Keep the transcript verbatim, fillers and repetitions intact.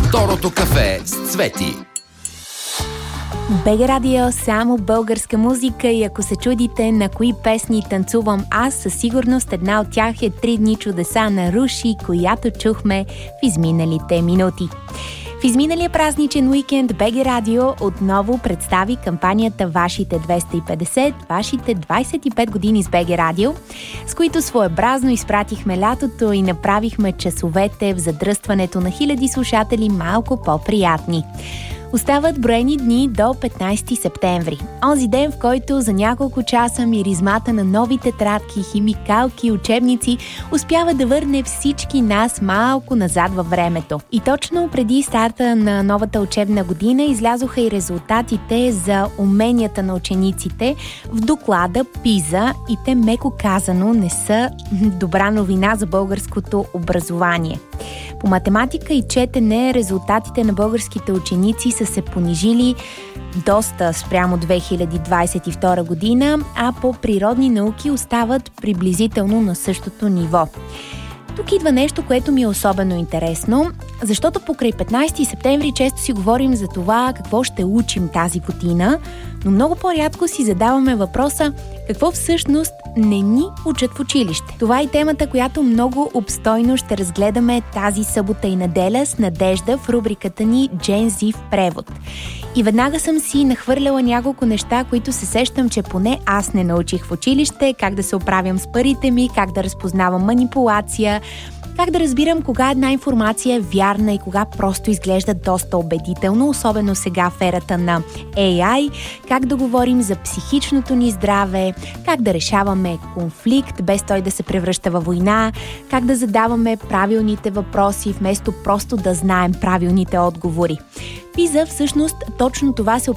Второто кафе с Цвети. БГ Радио, само българска музика, и ако се чудите на кои песни танцувам аз, със сигурност една от тях е Три дни чудеса на Руши, която чухме в изминалите минути. В изминалия празничен уикенд БГ Радио отново представи кампанията Вашите двеста и петдесет, Вашите двадесет и пет години с БГ Радио, с които своеобразно изпратихме лятото и направихме часовете в задръстването на хиляди слушатели малко по-приятни. Остават броени дни до петнадесети септември. Онзи ден, в който за няколко часа миризмата на нови тетрадки, химикалки и учебници успява да върне всички нас малко назад във времето. И точно преди старта на новата учебна година излязоха и резултатите за уменията на учениците в доклада ПИЗА, и те, меко казано, не са добра новина за българското образование. По математика и четене резултатите на българските ученици са се понижили доста спрямо две хиляди двадесет и втора година, а по природни науки остават приблизително на същото ниво. Тук идва нещо, което ми е особено интересно, защото покрай петнадесети септември често си говорим за това какво ще учим тази година, но много по-рядко си задаваме въпроса какво всъщност не ни учат в училище. Това е темата, която много обстойно ще разгледаме тази събота и неделя с Надежда в рубриката ни Gen Z в превод. И веднага съм си нахвърляла няколко неща, които се сещам, че поне аз не научих в училище: как да се оправям с парите ми, как да разпознавам манипулация, как да разбирам кога една информация е вярна и кога просто изглежда доста убедително, особено сега в ерата на Ей Ай, как да говорим за психичното ни здраве, как да решаваме конфликт без той да се превръща във война, как да задаваме правилните въпроси вместо просто да знаем правилните отговори. ПИЗА всъщност точно това се